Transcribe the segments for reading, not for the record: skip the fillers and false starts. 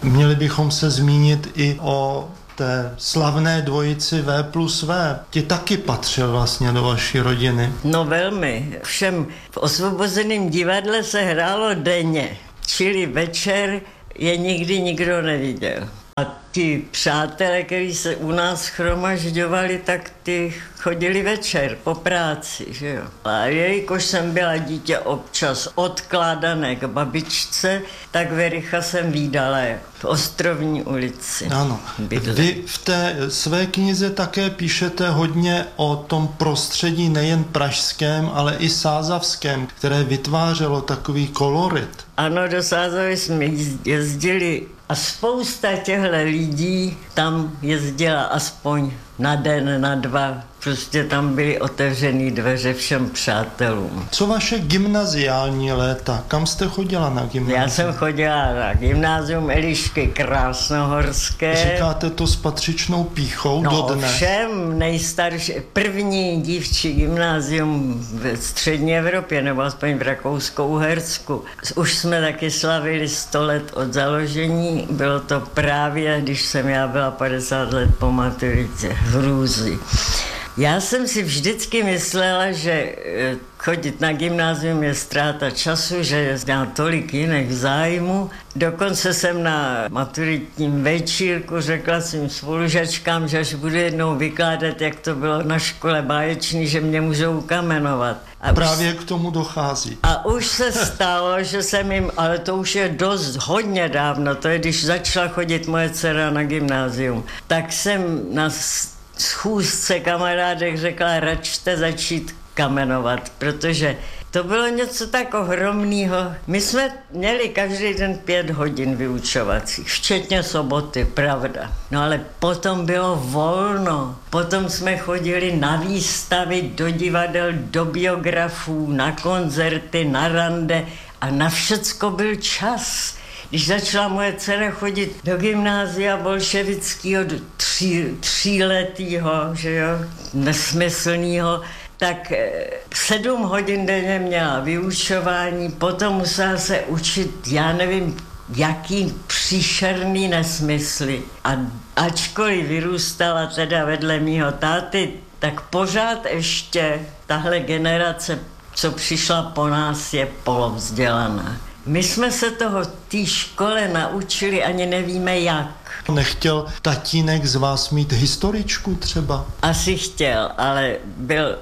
Měli bychom se zmínit i o té slavné dvojici V+V. Ti taky patřil vlastně do vaší rodiny. No velmi. Všem v Osvobozeném divadle se hrálo denně, čili večer je nikdy nikdo neviděl. A ti přátelé, kteří se u nás shromažďovali, tak ty chodili večer po práci, že jo. A jelikož jsem byla dítě občas odkládané k babičce, tak Vericha jsem vídala v Ostrovní ulici. Ano. Vy v té své knize také píšete hodně o tom prostředí nejen pražském, ale i sázavském, které vytvářelo takový kolorit. Ano, do Sázavy jsme jezdili a spousta těchto lidí tam jezdila aspoň na den, na dva. Prostě tam byly otevřený dveře všem přátelům. Co vaše gymnaziální léta? Kam jste chodila na gymnázium? Já jsem chodila na gymnázium Elišky Krásnohorské. Říkáte to s patřičnou pýchou dodnes? No všem nejstarší, první dívčí gymnázium v střední Evropě, nebo aspoň v Rakousku-Uhersku. Už jsme taky slavili 100 let od založení. Bylo to právě, když jsem já byla 50 let po maturitě v Hrůzi. Já jsem si vždycky myslela, že chodit na gymnázium je ztráta času, že je tolik jiných zájmů. Dokonce jsem na maturitním večírku řekla svým spolužačkám, že až budu jednou vykládat, jak to bylo na škole báječný, že mě můžou ukamenovat. A právě k tomu dochází. A už se stalo, že jsem jim, ale to už je dost hodně dávno, to je, když začala chodit moje dcera na gymnázium, tak jsem na schůzce kamarádek řekla, račte začít kamenovat, protože to bylo něco tak ohromného. My jsme měli každý den 5 hodin vyučovacích, včetně soboty, pravda. No ale potom bylo volno. Potom jsme chodili na výstavy, do divadel, do biografů, na koncerty, na rande a na všecko byl čas. Když začala moje dcera chodit do gymnázia bolševického tříletýho, že jo, nesmyslného, tak 7 hodin denně měla vyučování, potom musela se učit, já nevím, jaký příšerný nesmysly. A ačkoliv vyrůstala teda vedle mýho táty, tak pořád ještě tahle generace, co přišla po nás, je polovzdělaná. My jsme se toho té škole naučili, ani nevíme jak. Nechtěl tatínek z vás mít historičku třeba? Asi chtěl, ale byl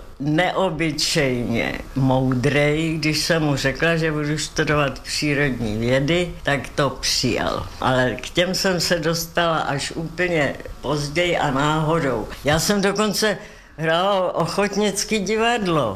neobyčejně moudrej. Když jsem mu řekla, že budu studovat přírodní vědy, tak to přijal. Ale k těm jsem se dostala až úplně později a náhodou. Já jsem dokonce hrála ochotnické divadlo.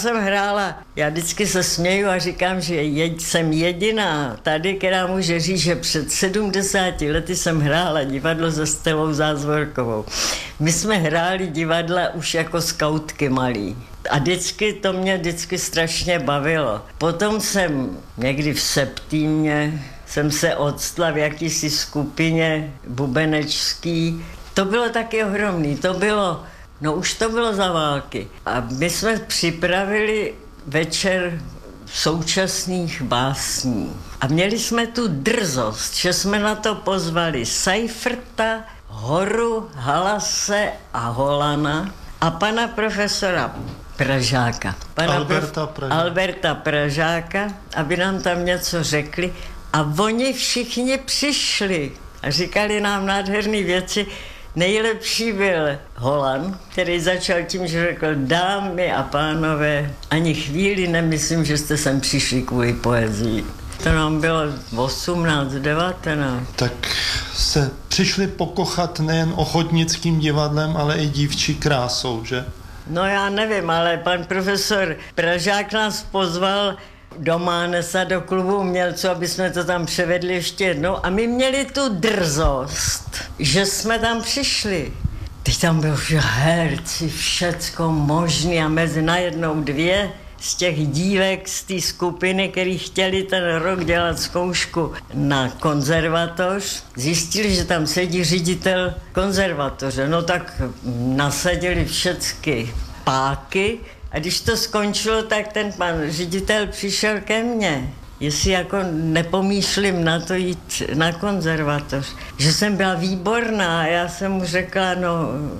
Já vždycky se směju a říkám, že jsem jediná tady, která může říct, že před 70 lety jsem hrála divadlo se Stelou Zázvorkovou. My jsme hráli divadla už jako skautky malí. A to mě strašně bavilo. Potom jsem někdy v Septímě jsem se odstla v jakýsi skupině bubenečský. To bylo taky ohromný, už to bylo za války. A my jsme připravili večer současných básní. A měli jsme tu drzost, že jsme na to pozvali Seiferta, Horu, Halase a Holana a pana profesora Pražáka. Alberta Pražáka, aby nám tam něco řekli. A oni všichni přišli a říkali nám nádherné věci. Nejlepší byl Holan, který začal tím, že řekl, dámy a pánové, ani chvíli nemyslím, že jste sem přišli kvůli poezii. To nám bylo 18, 19. Tak se přišli pokochat nejen ochotnickým divadlem, ale i dívčí krásou, že? No já nevím, ale pan profesor Pražák nás pozval do Mánesa, do klubu umělců, aby jsme to tam převedli ještě jednou. A my měli tu drzost, že jsme tam přišli. Teď tam bylo herci, všecko možný a mezi najednou 2 z těch dívek z té skupiny, který chtěli ten rok dělat zkoušku na konzervatoř, zjistili, že tam sedí ředitel konzervatoře. No tak nasadili všecky páky a když to skončilo, tak ten pan ředitel přišel ke mně jestli jako nepomýšlím na to jít na konzervatoř. Že jsem byla výborná a já jsem mu řekla, no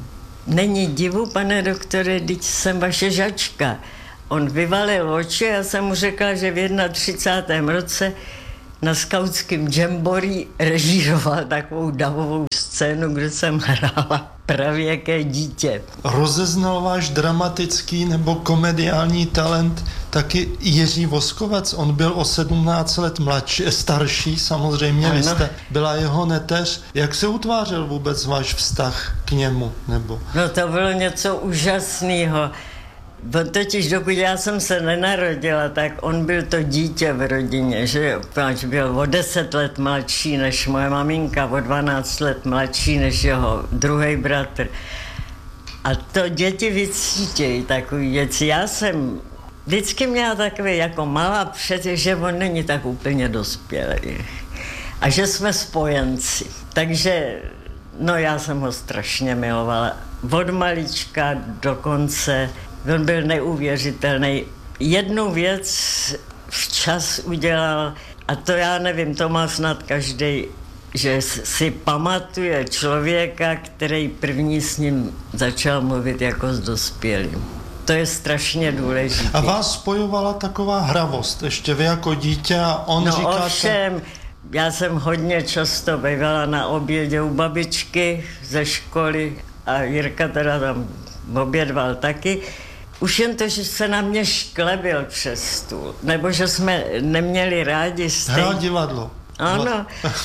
není divu, pane doktore, teď jsem vaše žačka. On vyvalil oči a já jsem mu řekla, že v 31. roce na skautském jamboree režíroval takovou davovou scénu, kde jsem hrála pravěké dítě. Rozeznal váš dramatický nebo komediální talent taky Jiří Voskovec? On byl o 17 let starší, samozřejmě, vy jste byla jeho neteř. Jak se utvářel vůbec váš vztah k němu? Nebo? No to bylo něco úžasného. Totiž dokud já jsem se nenarodila, tak on byl to dítě v rodině, že byl o 10 let mladší než moje maminka, o 12 let mladší než jeho druhý bratr. A to děti vycítějí takový věci. Já jsem vždycky měla takový jako malá přece, že on není tak úplně dospělý. A že jsme spojenci. Takže, no já jsem ho strašně milovala. Od malička do konce. On byl neuvěřitelný. Jednu věc včas udělal, a to já nevím, to má snad každý, že si pamatuje člověka, který první s ním začal mluvit jako s dospělým. To je strašně důležité. A vás spojovala taková hravost, ještě vy jako dítě a on no říkáte... ovšem, já jsem hodně často bývala na obědě u babičky ze školy a Jirka teda tam obědval taky. Už jen to, že se na mě šklebil přes stůl, nebo že jsme neměli rádi Hrál divadlo. Ano,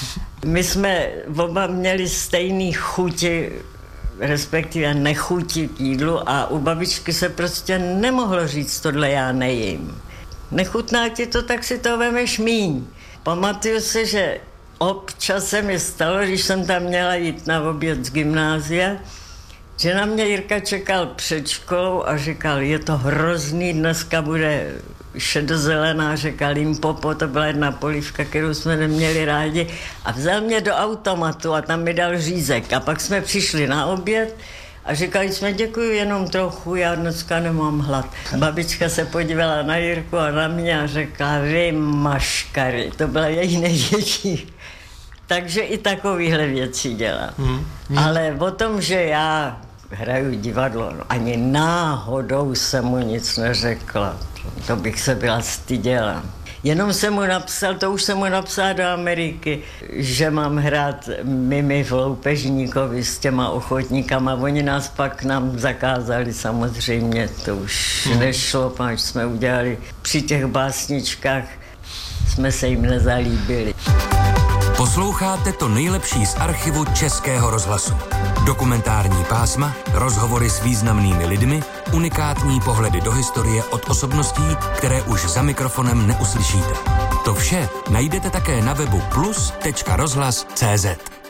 my jsme oba měli stejný chuti, respektive nechuti k jídlu a u babičky se prostě nemohlo říct, tohle já nejím. Nechutná ti to, tak si to vemeš míň. Pamatuju se, že občas se mi stalo, když jsem tam měla jít na oběd z gymnázia, že na mě Jirka čekal před školou a říkal, je to hrozný, dneska bude šedozelená řeka Limpopo, to byla jedna polívka, kterou jsme neměli rádi, a vzal mě do automatu a tam mi dal řízek. A pak jsme přišli na oběd a říkali jsme, děkuji, jenom trochu, já dneska nemám hlad. Babička se podívala na Jirku a na mě a řekla, vy maškary, to byla její největší. Takže i takovýhle věci dělám. Ale o tom, že já hraju divadlo, no, ani náhodou jsem mu nic neřekla. To bych se byla styděla. Jenom jsem mu napsal, to už jsem mu napsal do Ameriky, že mám hrát Mimi v Loupežníkovi s těma ochotníkama. Oni nás pak nám zakázali samozřejmě, to už nešlo, protože jsme udělali při těch básničkách, jsme se jim nezalíbili. Posloucháte to nejlepší z archivu Českého rozhlasu. Dokumentární pásma, rozhovory s významnými lidmi, unikátní pohledy do historie od osobností, které už za mikrofonem neuslyšíte. To vše najdete také na webu plus.rozhlas.cz.